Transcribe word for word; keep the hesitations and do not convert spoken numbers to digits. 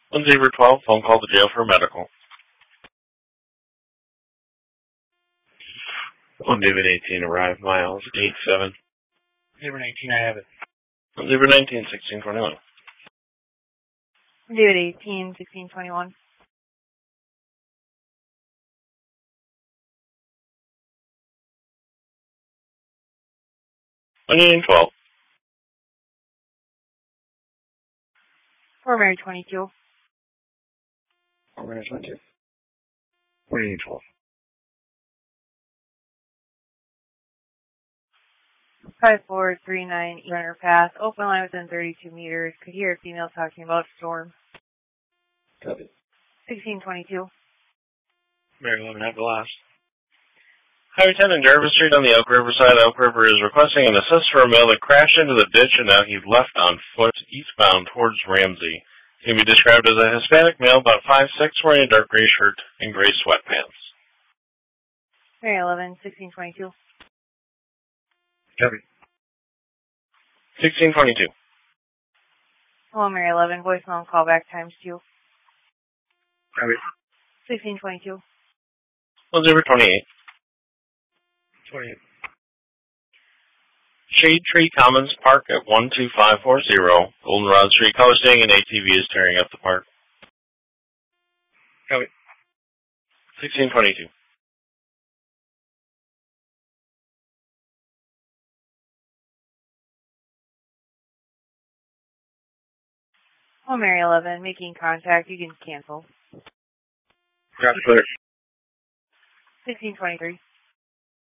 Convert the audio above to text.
one zero twelve, phone call to jail for medical. one David eighteen, arrive, miles, eight seven. David eighteen, I have it. one zero nineteen, sixteen twenty-one. David eighteen, sixteen twenty-one. one eighteen twelve. Fort Mary twenty-two. Fort Mary twenty-two. one eighteen twelve. five four three nine Runner Path. Open line within thirty-two meters. Could hear a female talking about storm. Copy. sixteen twenty-two. Mary eleven, have the last. Highway ten and Jarvis Street on the Elk River side. Elk River is requesting an assist for a male that crashed into the ditch and now he's left on foot eastbound towards Ramsey. He can be described as a Hispanic male, about five six, wearing a dark gray shirt and gray sweatpants. Mary eleven, sixteen twenty-two. Copy. sixteen twenty-two. Hello, Mary eleven, voicemail and callback times two. Copy. sixteen twenty-two. one zero twenty-eight. twenty-eight. Shade Tree Commons Park at one two five four zero. Goldenrod Street, color staying, and A T V is tearing up the park. Copy. sixteen twenty-two. Hello, Mary eleven, making contact. You can cancel. Copy. Clear. sixteen twenty-three.